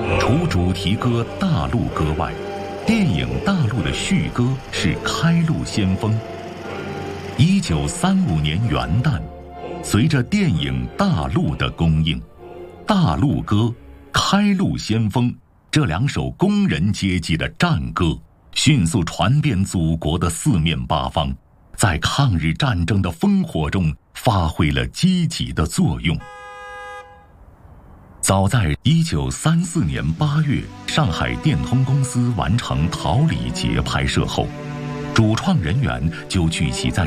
除主题歌《大陆歌》外，电影《大陆》的序歌是《开路先锋》。1935年元旦，随着电影《大陆》的公映，《大陆歌》《开路先锋》这两首工人阶级的战歌迅速传遍祖国的四面八方，在抗日战争的烽火中发挥了积极的作用。早在1934年8月，上海电通公司完成《桃李节》拍摄后，主创人员就聚集在